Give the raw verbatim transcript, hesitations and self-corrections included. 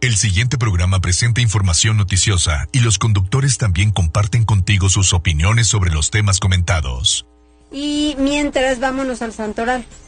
El siguiente programa presenta información noticiosa y los conductores también comparten contigo sus opiniones sobre los temas comentados. Y mientras, vámonos al santoral.